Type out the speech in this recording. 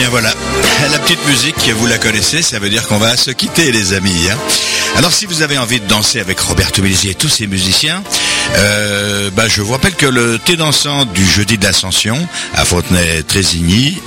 bien voilà, la petite musique, vous la connaissez, ça veut dire qu'on va se quitter les amis. Alors si vous avez envie de danser avec Roberto Bellisi et tous ces musiciens, je vous rappelle que le thé dansant du jeudi de l'Ascension à Fontenay-Trésigny